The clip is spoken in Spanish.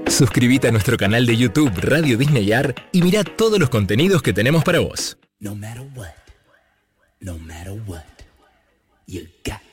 Suscríbete a nuestro canal de YouTube Radio Disney Ar y mira todos los contenidos que tenemos para vos. No matter what, you got